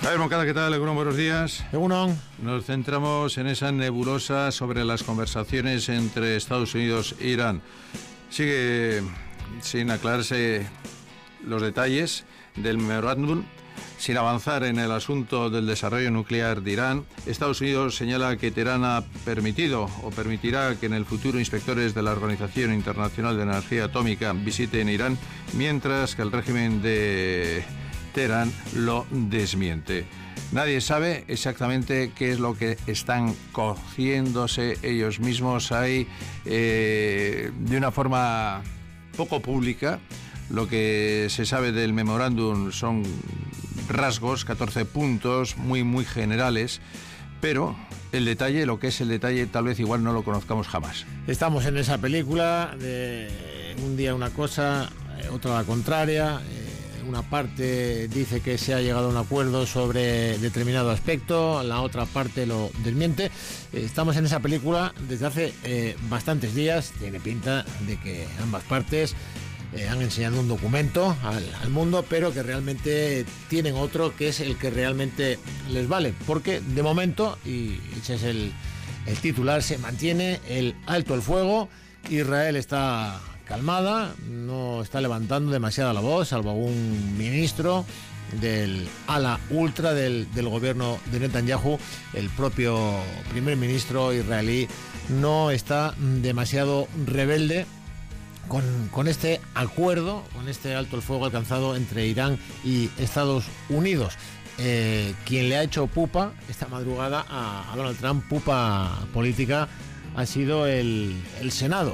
Javier Moncada, ¿qué tal? Egunon, buenos días. Egunon. Nos centramos en esa nebulosa sobre las conversaciones entre Estados Unidos e Irán. Sigue sin aclararse los detalles del memorándum, sin avanzar en el asunto del desarrollo nuclear de Irán. Estados Unidos señala que Teherán ha permitido o permitirá que en el futuro inspectores de la Organización Internacional de Energía Atómica visiten Irán, mientras que el régimen de Teherán lo desmiente. Nadie sabe exactamente qué es lo que están cociéndose ellos mismos ahí de una forma poco pública. Lo que se sabe del memorándum son rasgos, 14 puntos muy generales, pero el detalle, lo que es el detalle, tal vez igual no lo conozcamos jamás. Estamos en esa película de un día una cosa, otra la contraria. Una parte dice que se ha llegado a un acuerdo sobre determinado aspecto, la otra parte lo desmiente. Estamos en esa película desde hace bastantes días. Tiene pinta de que ambas partes han enseñado un documento al mundo, pero que realmente tienen otro que es el que realmente les vale, porque de momento, y ese es el titular, se mantiene el alto el fuego. Israel está calmada, no está levantando demasiado la voz, salvo un ministro del ala ultra del gobierno de Netanyahu. El propio primer ministro israelí no está demasiado rebelde con este acuerdo, con este alto el fuego alcanzado entre Irán y Estados Unidos. Quien le ha hecho pupa esta madrugada a Donald Trump, pupa política, ha sido el Senado,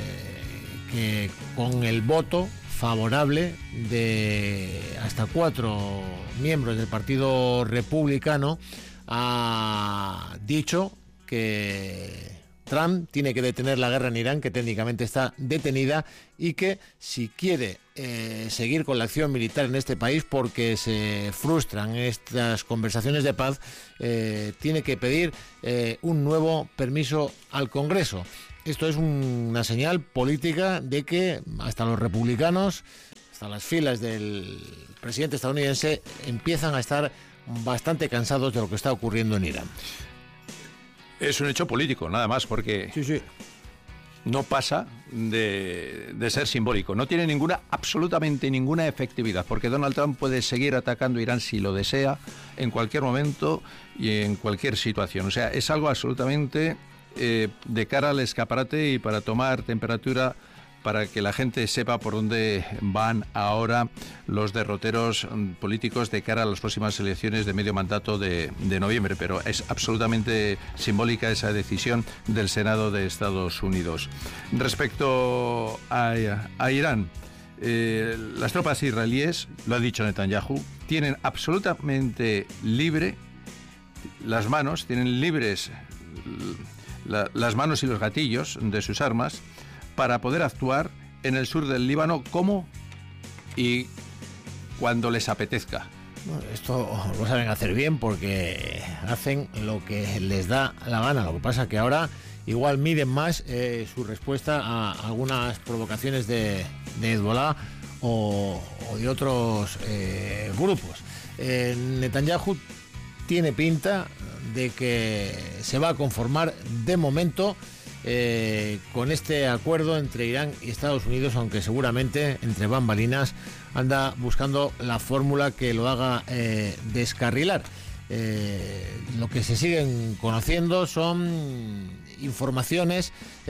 que con el voto favorable de hasta 4 miembros del Partido Republicano ha dicho que Trump tiene que detener la guerra en Irán, que técnicamente está detenida, y que si quiere seguir con la acción militar en este país porque se frustran estas conversaciones de paz, tiene que pedir un nuevo permiso al Congreso. Esto es una señal política de que hasta los republicanos, hasta las filas del presidente estadounidense, empiezan a estar bastante cansados de lo que está ocurriendo en Irán. Es un hecho político, nada más, porque Sí. no pasa de ser simbólico. No tiene absolutamente ninguna efectividad, porque Donald Trump puede seguir atacando a Irán si lo desea, en cualquier momento y en cualquier situación. O sea, es algo absolutamente de cara al escaparate y para tomar temperatura, para que la gente sepa por dónde van ahora los derroteros políticos de cara a las próximas elecciones de medio mandato de noviembre. Pero es absolutamente simbólica esa decisión del Senado de Estados Unidos. Respecto a Irán, las tropas israelíes, lo ha dicho Netanyahu, tienen absolutamente libre las manos, tienen libres las manos y los gatillos de sus armas para poder actuar en el sur del Líbano como y cuando les apetezca. Esto lo saben hacer bien porque hacen lo que les da la gana. Lo que pasa es que ahora igual miden más su respuesta a algunas provocaciones de Hezbollah o de otros grupos. Netanyahu tiene pinta de que se va a conformar de momento con este acuerdo entre Irán y Estados Unidos, aunque seguramente entre bambalinas anda buscando la fórmula que lo haga descarrilar. Lo que se siguen conociendo son informaciones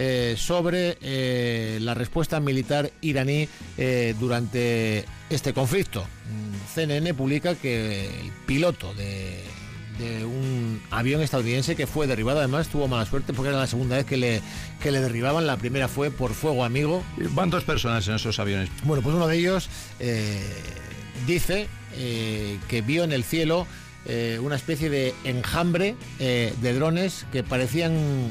sobre la respuesta militar iraní durante este conflicto. CNN publica que el piloto de un avión estadounidense que fue derribado, además tuvo mala suerte porque era la segunda vez que le derribaban. La primera fue por fuego amigo. Van 2 personas en esos aviones. Bueno, pues uno de ellos dice que vio en el cielo una especie de enjambre de drones que parecían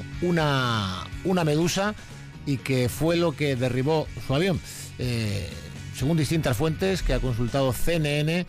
una medusa y que fue lo que derribó su avión. Según distintas fuentes que ha consultado CNN,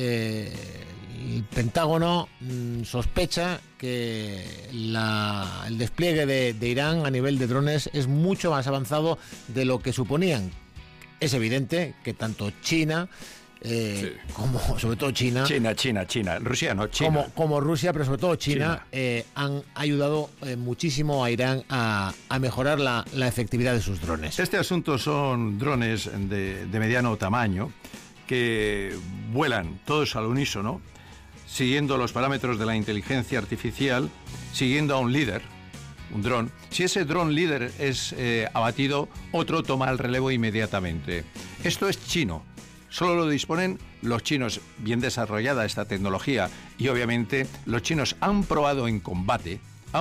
el Pentágono sospecha que el despliegue de Irán a nivel de drones es mucho más avanzado de lo que suponían. Es evidente que tanto China como sobre todo China. China. Rusia no, China. Como Rusia, pero sobre todo China. Han ayudado muchísimo a Irán a mejorar la efectividad de sus drones. Este asunto son drones de mediano tamaño que vuelan todos al unísono, siguiendo los parámetros de la inteligencia artificial, siguiendo a un líder, un dron. Si ese dron líder es abatido, otro toma el relevo inmediatamente. Esto es chino. Solo lo disponen los chinos. Bien desarrollada esta tecnología, y obviamente los chinos han probado en combate,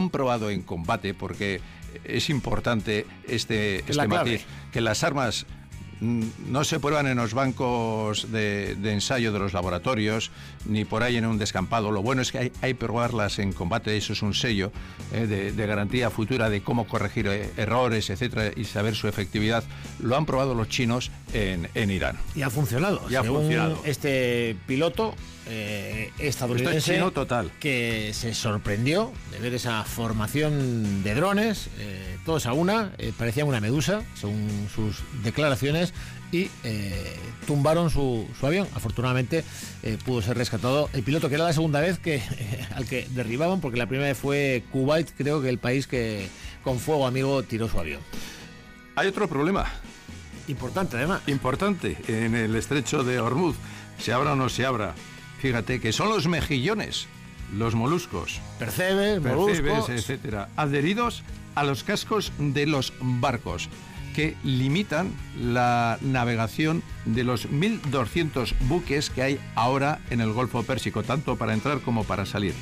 porque es importante este matiz, que las armas no se prueban en los bancos de ensayo de los laboratorios, ni por ahí en un descampado. Lo bueno es que hay que probarlas en combate. Eso es un sello de garantía futura de cómo corregir errores, etcétera, y saber su efectividad. Lo han probado los chinos en Irán. Y ha funcionado. Según este piloto estadounidense, esto es chino total, que se sorprendió de ver esa formación de drones, todos a una, parecían una medusa, según sus declaraciones, y tumbaron su avión. Afortunadamente pudo ser rescatado el piloto, que era la segunda vez al que derribaban, porque la primera vez fue Kuwait, creo que el país que con fuego amigo tiró su avión. Hay otro problema. Importante, además. Importante, en el estrecho de Hormuz, se abra o no se abra. Fíjate que son los mejillones, los moluscos, percebes, moluscos, etcétera, adheridos a los cascos de los barcos, que limitan la navegación de los 1.200 buques que hay ahora en el Golfo Pérsico, tanto para entrar como para salir.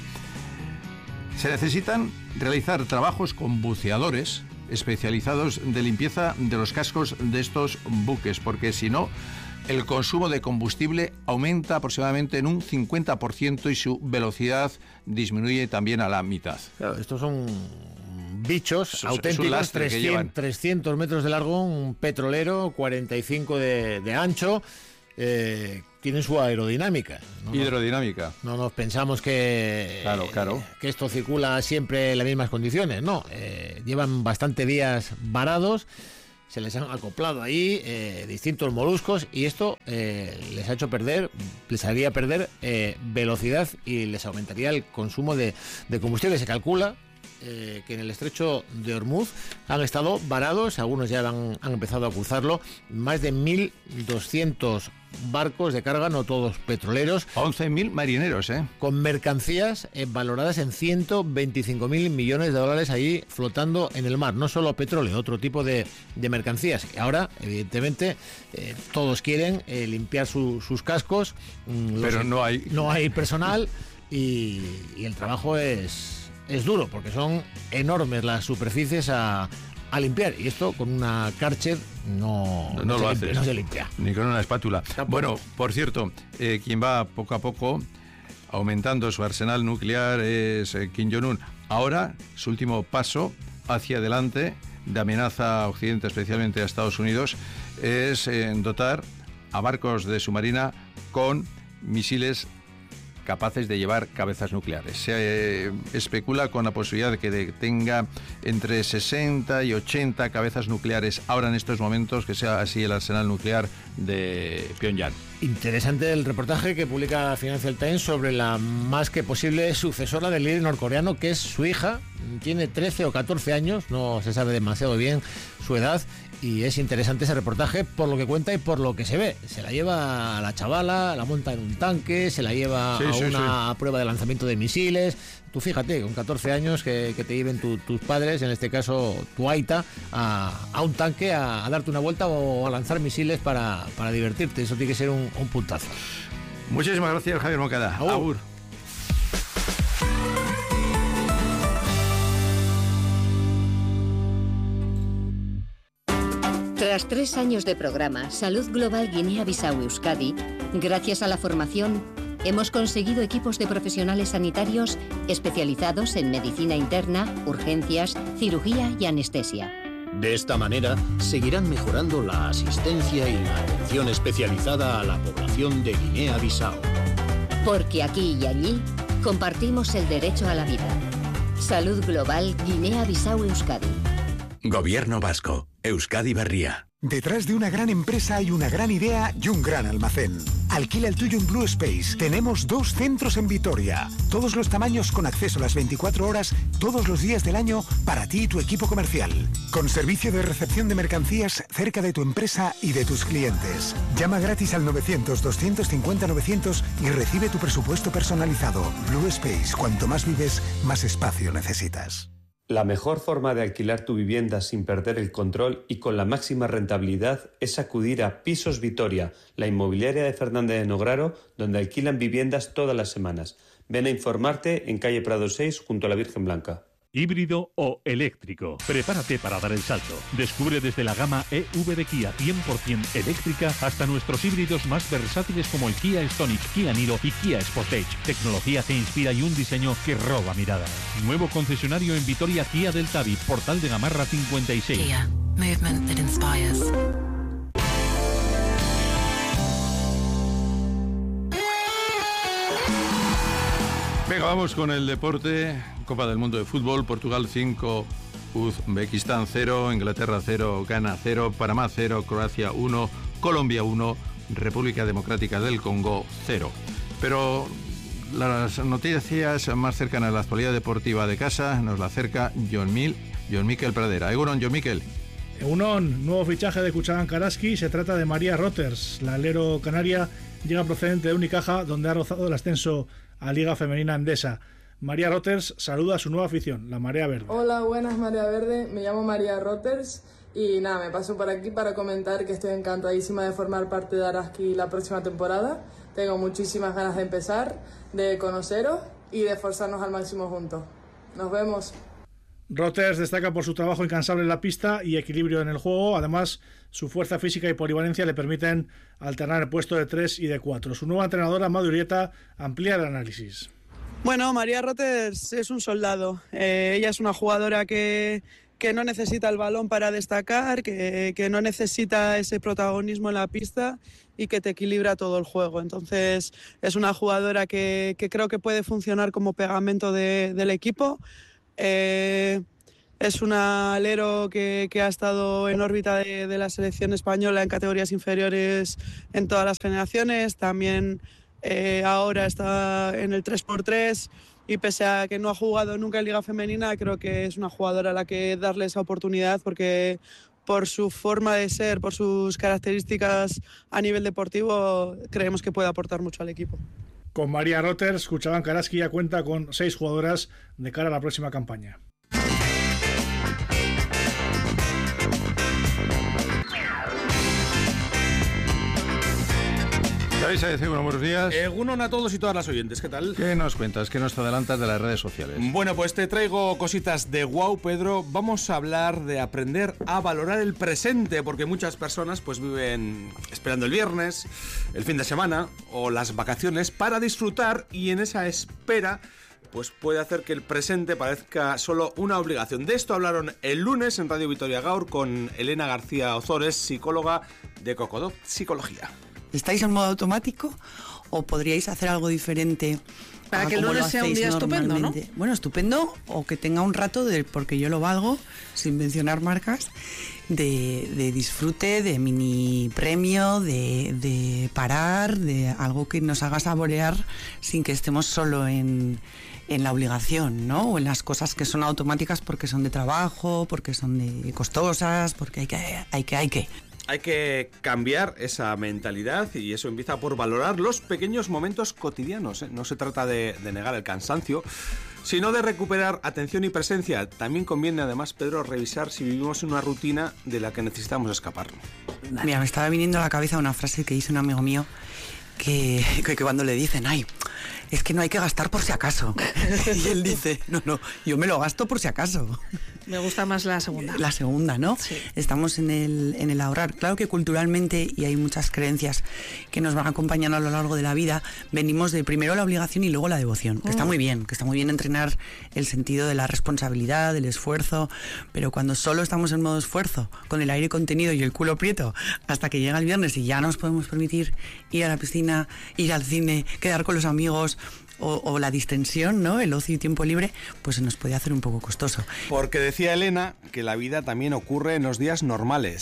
Se necesitan realizar trabajos con buceadores especializados de limpieza de los cascos de estos buques, porque si no, el consumo de combustible aumenta aproximadamente en un 50% y su velocidad disminuye también a la mitad. Claro, estos son bichos auténticos, 300 metros de largo, un petrolero, 45 de ancho. Tienen su aerodinámica. Hidrodinámica. No nos pensamos que esto circula siempre en las mismas condiciones. No, llevan bastante días varados. Se les han acoplado ahí distintos moluscos, y esto les haría perder velocidad, y les aumentaría el consumo de combustible. Se calcula que en el estrecho de Hormuz han estado varados, algunos ya han empezado a cruzarlo, más de 1.200 barcos de carga, no todos petroleros. 11.000 marineros, con mercancías valoradas en 125.000 millones de dólares ahí flotando en el mar. No solo petróleo, otro tipo de mercancías. Ahora, evidentemente, todos quieren limpiar sus cascos, pero no hay personal, y el trabajo es duro, porque son enormes las superficies a limpiar, y esto con una Karcher no se limpia. Ni con una espátula. Tampoco. Bueno, por cierto, quien va poco a poco aumentando su arsenal nuclear es Kim Jong-un. Ahora, su último paso hacia adelante de amenaza a Occidente, especialmente a Estados Unidos, es dotar a barcos de su marina con misiles capaces de llevar cabezas nucleares. Se especula con la posibilidad de que tenga entre 60 y 80 cabezas nucleares ahora en estos momentos, que sea así el arsenal nuclear de Pyongyang. Interesante el reportaje que publica Financial Times sobre la más que posible sucesora del líder norcoreano, que es su hija. Tiene 13 o 14 años, no se sabe demasiado bien su edad, y es interesante ese reportaje por lo que cuenta y por lo que se ve. Se la lleva a la chavala, la monta en un tanque, se la lleva a una prueba de lanzamiento de misiles. Tú fíjate, con 14 años que te lleven tus padres, en este caso tu aita, a un tanque a darte una vuelta o a lanzar misiles para divertirte. Eso tiene que ser un puntazo. Muchísimas gracias, Javier Moncada. Agur. Tras 3 años de programa Salud Global Guinea-Bissau Euskadi, gracias a la formación, hemos conseguido equipos de profesionales sanitarios especializados en medicina interna, urgencias, cirugía y anestesia. De esta manera, seguirán mejorando la asistencia y la atención especializada a la población de Guinea-Bissau. Porque aquí y allí compartimos el derecho a la vida. Salud Global Guinea-Bissau Euskadi. Gobierno vasco. Euskadi Berria. Detrás de una gran empresa hay una gran idea y un gran almacén. Alquila el tuyo en Blue Space. Tenemos 2 centros en Vitoria. Todos los tamaños con acceso a las 24 horas, todos los días del año, para ti y tu equipo comercial. Con servicio de recepción de mercancías cerca de tu empresa y de tus clientes. Llama gratis al 900-250-900 y recibe tu presupuesto personalizado. Blue Space. Cuanto más vives, más espacio necesitas. La mejor forma de alquilar tu vivienda sin perder el control y con la máxima rentabilidad es acudir a Pisos Vitoria, la inmobiliaria de Fernández de Nograro, donde alquilan viviendas todas las semanas. Ven a informarte en calle Prado 6 junto a la Virgen Blanca. Híbrido o eléctrico. Prepárate para dar el salto. Descubre desde la gama EV de Kia 100% eléctrica hasta nuestros híbridos más versátiles como el Kia Stonic, Kia Niro y Kia Sportage. Tecnología que inspira y un diseño que roba miradas. Nuevo concesionario en Vitoria, Kia del Tabi, Portal de Gamarra 56. Kia. Movement that inspires. Venga, vamos con el deporte. Copa del Mundo de Fútbol, Portugal 5, Uzbekistán 0, Inglaterra 0, Ghana 0, Panamá 0, Croacia 1, Colombia 1, República Democrática del Congo 0. Pero las noticias más cercanas a la actualidad deportiva de casa nos la acerca John Miquel Pradera. Egunon, John Miquel. Egunon, nuevo fichaje de Cuchaban Karaski, se trata de María Roters. La alero canaria llega procedente de Unicaja, donde ha rozado el ascenso a Liga Femenina Endesa. María Roters saluda a su nueva afición, la Marea Verde. Hola, buenas Marea Verde, me llamo María Roters y nada, me paso por aquí para comentar que estoy encantadísima de formar parte de Araski la próxima temporada. Tengo muchísimas ganas de empezar, de conoceros y de esforzarnos al máximo juntos. Nos vemos. Roters destaca por su trabajo incansable en la pista y equilibrio en el juego. Además, su fuerza física y polivalencia le permiten alternar el puesto de 3 y de 4. Su nueva entrenadora, Madu Urieta, amplía el análisis. Bueno, María Roters es un soldado. Ella es una jugadora que no necesita el balón para destacar, que no necesita ese protagonismo en la pista y que te equilibra todo el juego. Entonces, es una jugadora que creo que puede funcionar como pegamento del equipo. Es una alero que ha estado en órbita de la selección española en categorías inferiores en todas las generaciones. También ahora está en el 3x3 y pese a que no ha jugado nunca en Liga Femenina, creo que es una jugadora a la que darle esa oportunidad porque por su forma de ser, por sus características a nivel deportivo, creemos que puede aportar mucho al equipo. Con María Roters, Cuchaban Karaski ya cuenta con 6 jugadoras de cara a la próxima campaña. Buenos días. Egunon a todos y todas las oyentes, ¿qué tal? ¿Qué nos cuentas? ¿Qué nos adelantas de las redes sociales? Bueno, pues te traigo cositas de guau, Pedro. Vamos a hablar de aprender a valorar el presente, porque muchas personas pues viven esperando el viernes, el fin de semana o las vacaciones para disfrutar, y en esa espera pues puede hacer que el presente parezca solo una obligación. De esto hablaron el lunes en Radio Vitoria Gaur con Elena García Ozores, psicóloga de Cocodó Psicología. ¿Estáis en modo automático o podríais hacer algo diferente? Para que el lunes sea un día estupendo, ¿no? Bueno, estupendo, o que tenga un rato, porque yo lo valgo, sin mencionar marcas, de disfrute, de mini premio, de parar, de algo que nos haga saborear sin que estemos solo en la obligación, ¿no? O en las cosas que son automáticas porque son de trabajo, porque son de costosas, porque hay que. Hay que cambiar esa mentalidad y eso empieza por valorar los pequeños momentos cotidianos, ¿eh? No se trata de negar el cansancio, sino de recuperar atención y presencia. También conviene, además, Pedro, revisar si vivimos en una rutina de la que necesitamos escapar. Mira, me estaba viniendo a la cabeza una frase que hizo un amigo mío que cuando le dicen, ay, es que no hay que gastar por si acaso. Y él dice, no, yo me lo gasto por si acaso. Me gusta más la segunda. La segunda, ¿no? Sí. Estamos en el ahorrar. Claro que culturalmente, y hay muchas creencias que nos van acompañando a lo largo de la vida, venimos de primero la obligación y luego la devoción. Que está muy bien entrenar el sentido de la responsabilidad, del esfuerzo, pero cuando solo estamos en modo esfuerzo, con el aire contenido y el culo prieto, hasta que llega el viernes y ya nos podemos permitir ir a la piscina, ir al cine, quedar con los amigos, o la distensión, ¿no? El ocio y tiempo libre, pues se nos puede hacer un poco costoso. Porque decía Elena que la vida también ocurre en los días normales.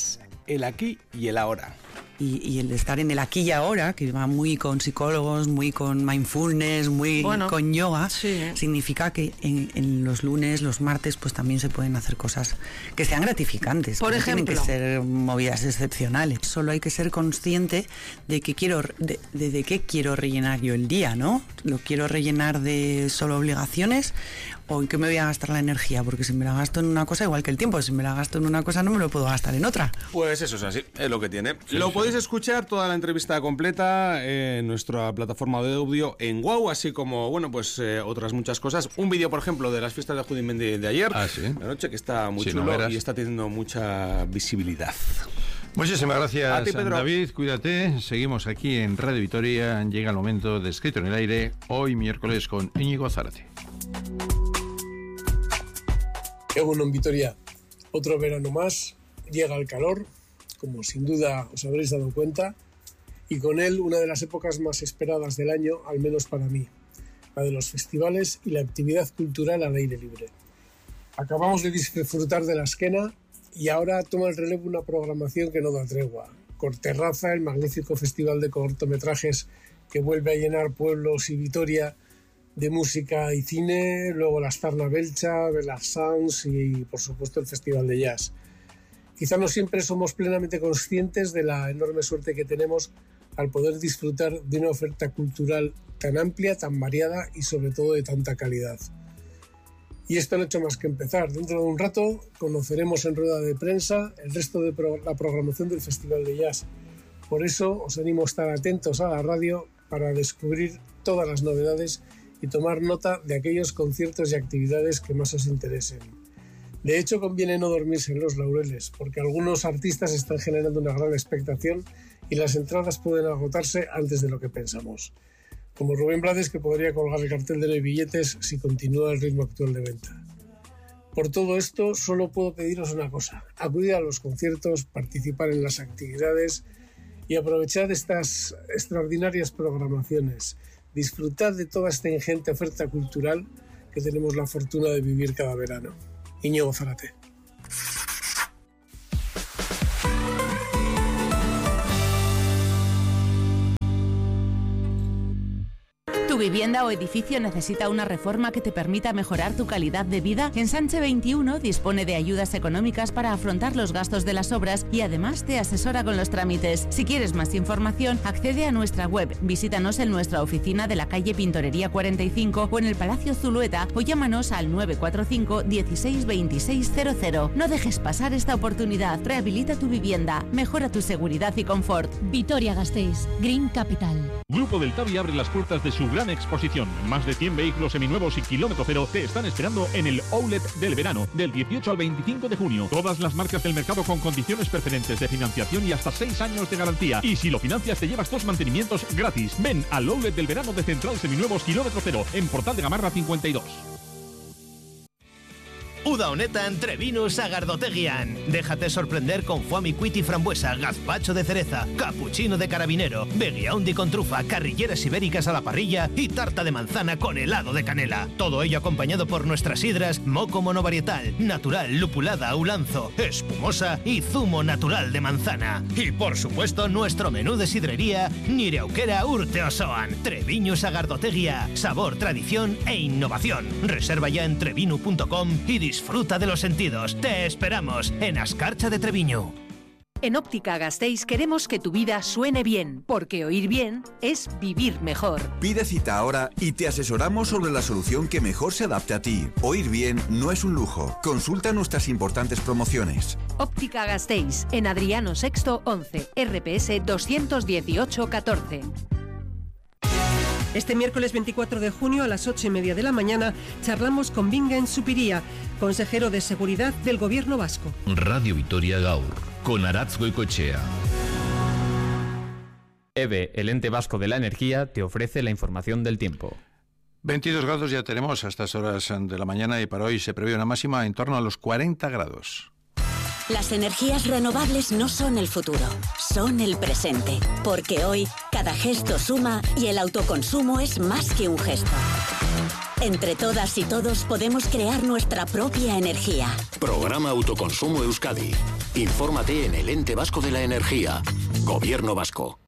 el aquí y el ahora. Y el estar en el aquí y ahora, que va muy con psicólogos, muy con mindfulness, muy con yoga, significa que en los lunes, los martes, pues también se pueden hacer cosas que sean gratificantes. Por ejemplo, tienen que ser movidas excepcionales. Solo hay que ser consciente de que de qué quiero rellenar yo el día, ¿no? ¿Lo quiero rellenar de solo obligaciones? ¿O en qué me voy a gastar la energía? Porque si me la gasto en una cosa, igual que el tiempo, si me la gasto en una cosa no me lo puedo gastar en otra. Pues eso es así, es lo que tiene. Lo podéis escuchar toda la entrevista completa en nuestra plataforma de audio en WOW, así como, bueno, pues otras muchas cosas. Un vídeo, por ejemplo, de las fiestas de Judimendi de ayer, la noche, que está muy chulo y está teniendo mucha visibilidad. Muchísimas gracias, a ti, Pedro. David, cuídate. Seguimos aquí en Radio Vitoria. Llega el momento de Escrito en el Aire, hoy miércoles con Íñigo Zárate. En Vitoria, otro verano más, llega el calor, como sin duda os habréis dado cuenta, y con él una de las épocas más esperadas del año, al menos para mí, la de los festivales y la actividad cultural al aire libre. Acabamos de disfrutar de la Esquena y ahora toma el relevo una programación que no da tregua. Corterraza, el magnífico festival de cortometrajes que vuelve a llenar pueblos y Vitoria de música y cine, luego la Starna Belcha, Bella Sounds y por supuesto el Festival de Jazz. Quizá no siempre somos plenamente conscientes de la enorme suerte que tenemos al poder disfrutar de una oferta cultural tan amplia, tan variada y sobre todo de tanta calidad. Y esto no ha hecho más que empezar. Dentro de un rato conoceremos en rueda de prensa el resto de la programación del Festival de Jazz. Por eso os animo a estar atentos a la radio para descubrir todas las novedades y tomar nota de aquellos conciertos y actividades que más os interesen. De hecho, conviene no dormirse en los laureles, porque algunos artistas están generando una gran expectación y las entradas pueden agotarse antes de lo que pensamos. Como Rubén Blades, que podría colgar el cartel de no hay billetes si continúa el ritmo actual de venta. Por todo esto, solo puedo pediros una cosa: acudir a los conciertos, participar en las actividades y aprovechar estas extraordinarias programaciones. Disfrutad de toda esta ingente oferta cultural que tenemos la fortuna de vivir cada verano. Íñigo Zárate. ¿Tu vivienda o edificio necesita una reforma que te permita mejorar tu calidad de vida? Ensanche 21 dispone de ayudas económicas para afrontar los gastos de las obras y además te asesora con los trámites. Si quieres más información, accede a nuestra web, visítanos en nuestra oficina de la calle Pintorería 45 o en el Palacio Zulueta o llámanos al 945 16 26 00. No dejes pasar esta oportunidad. Rehabilita tu vivienda, mejora tu seguridad y confort. Vitoria-Gasteiz, Green Capital. Grupo del Tavi abre las puertas de su gran exposición. Más de 100 vehículos seminuevos y kilómetro cero te están esperando en el Outlet del verano, del 18 al 25 de junio. Todas las marcas del mercado con condiciones preferentes de financiación y hasta 6 años de garantía. Y si lo financias te llevas 2 mantenimientos gratis. Ven al Outlet del verano de Central Seminuevos kilómetro cero, en Portal de Gamarra 52. Uda honetan Trebinu Sagardotegian. Déjate sorprender con foie y frambuesa, gazpacho de cereza, cappuccino de carabinero, beguiaundi con trufa, carrilleras ibéricas a la parrilla y tarta de manzana con helado de canela. Todo ello acompañado por nuestras sidras moco monovarietal, natural, lupulada, ulanzo, espumosa y zumo natural de manzana. Y por supuesto nuestro menú de sidrería Nire aukera urte osoan. Trebinu Sagardotegia, sabor, tradición e innovación. Reserva ya en trebinu.com y disfruta de los sentidos. Te esperamos en Ascarcha de Treviño. En Óptica Gasteiz queremos que tu vida suene bien, porque oír bien es vivir mejor. Pide cita ahora y te asesoramos sobre la solución que mejor se adapte a ti. Oír bien no es un lujo. Consulta nuestras importantes promociones. Óptica Gasteiz, en Adriano VI 11, RPS 218 14. Este miércoles 24 de junio a las 8:30 de la mañana charlamos con Bingen Zupiria, consejero de Seguridad del Gobierno Vasco. Radio Vitoria Gaur, con Aratz Goicoechea. EVE, el ente vasco de la energía, te ofrece la información del tiempo. 22 grados ya tenemos a estas horas de la mañana y para hoy se prevé una máxima en torno a los 40 grados. Las energías renovables no son el futuro, son el presente. Porque hoy cada gesto suma y el autoconsumo es más que un gesto. Entre todas y todos podemos crear nuestra propia energía. Programa Autoconsumo Euskadi. Infórmate en el Ente Vasco de la Energía. Gobierno Vasco.